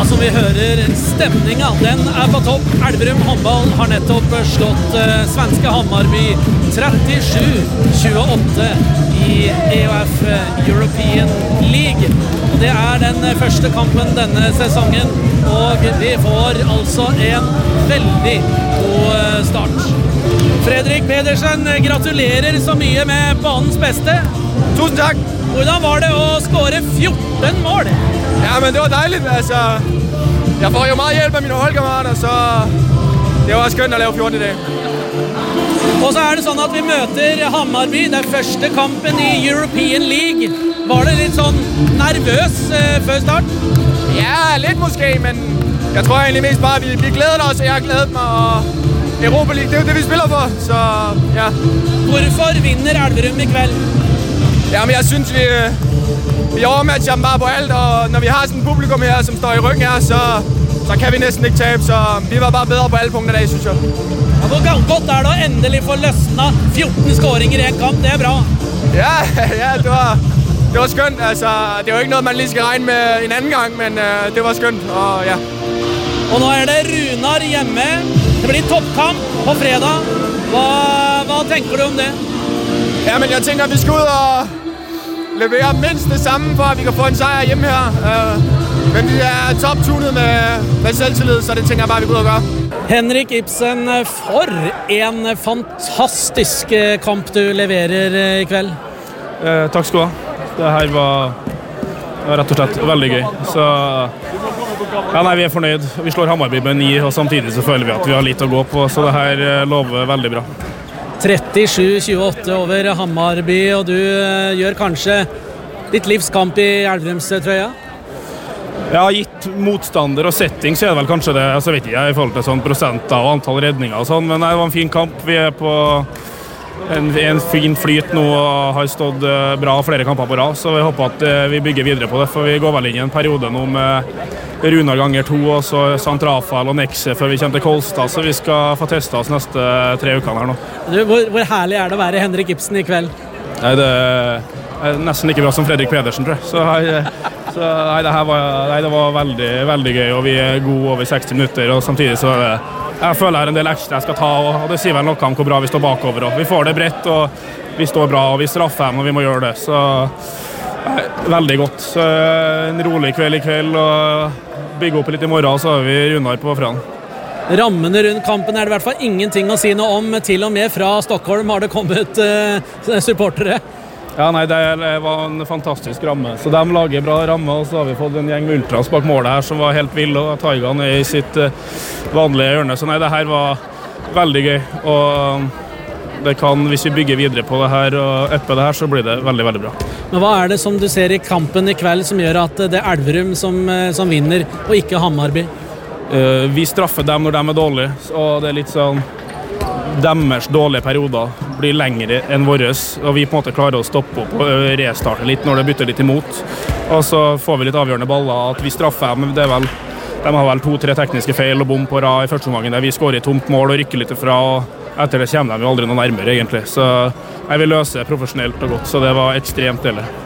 som vi hører, stemningen, den på topp. Elverum håndball har nettopp slått svenske Hammarby 37-28 i EOF European League. Det den første kampen denne sesongen, og vi får altså en veldig god start. Fredrik Pedersen, gratulerer så mye med banens beste. Tusen takk. Hvordan var det å skåre 14 mål? Ja, men det var dejligt. Altså, jeg får jo meget hjælp af mine holdkammerater, så det var skønt at lave 14 i dag. Og så det sånn at vi møter Hammarby, det første kampen i European League. Var det litt sånn nervøs før start? Ja, lidt måske, men jeg tror egentlig mest bare, at vi glæder oss, og jeg har glædet meg, og Europa League, det jo det, vi spiller for, så ja. Hvorfor vinner Elverum i kveld? Ja, men jeg synes, vi overmatcher dem bare på alt, og når vi har sådan et publikum her, som står i ryggen her, så kan vi næsten ikke tabe, så vi var bare bedre på alle punkter i dag, synes jeg. Ja, hvor godt det å endelig få løsna 14 skåringer i en kamp? Det bra. Ja, det var skønt. Altså, det er jo ikke noe man lige skal regne med en annen gang, men det var skønt, og ja. Og nå det Runar hjemme. Det blir toppkamp på fredag. Hva tenker du om det? Ja, men jeg tenker vi skal ut og levere minst det samme for at vi kan få en sejr hjemme her. Men vi topptunet med selvtillid, så det tenker jeg bare vi går og gjør. Henrik Ibsen, for en fantastisk kamp du leverer i kveld. Takk skal du ha. Det her var rett og slett veldig gøy. Så ja, nei, vi fornøyd. Vi slår Hammarby med 9, og samtidig så føler vi at vi har litt å gå på, så det her lover veldig bra. 37-28 over Hammarby, og du gjør kanskje ditt livskamp i Elverumstrøya? Ja, gitt motstander og setting så det vel kanskje det, så vet jeg i forhold til sånn prosenter og antall redninger og sånn, men det var en fin kamp. Vi på en fin flyt nå og har stått bra flere kamper på rad, så vi håper at vi bygger videre på det, for vi går vel inn i en periode nå med Runar ganger 2, og så Santrafal og Nexe før vi kommer til Kolstad, så vi skal få testet oss neste 3 ukene her nå. Du, hvor herlig det å være Henrik Ibsen i kveld? Nei, det nesten like bra som Fredrik Pedersen, tror jeg. Det var veldig, veldig gøy, og vi gode over 60 minutter, og samtidig så jeg føler det en del ekstra jeg skal ta, og det sier vel noe om hvor bra vi står bakover, og vi får det bredt, og vi står bra, og vi straffer dem, og vi må gjøre det, så veldig godt. Så en rolig kveld i kveld, og bygge opp litt i morgen, så har vi Runar på fredag. Rammene rundt kampen det i hvert fall ingenting å si noe om, til og med fra Stockholm har det kommet supportere. Ja, nei, det var en fantastisk ramme, så de lager bra ramme, og så har vi fått en gjeng med ultras bak målet her som var helt vild, og Taigan i sitt vanlige hjørne, så nei, det her var veldig gøy, og det kan, hvis vi bygger videre på det her og upper det her, så blir det veldig, veldig bra. Men hva det som du ser i kampen i kveld som gjør at det Elverum som vinner, og ikke Hammarby? Vi straffer dem når de dårlige, og det litt sånn deres dårlige perioder blir lengre enn våres, og vi på en måte klarer å stoppe opp og restarte litt når det bytter litt imot. Og så får vi litt avgjørende baller, at vi straffer dem, det vel, de har vel 2-3 tekniske feil og bom på rad i første omgangen der vi skårer i tomt mål og rykker litt ifra, og etter det kommer de jo aldri noe nærmere egentlig. Så jeg vil løse profesjonelt og godt, så det var ekstremt deilig.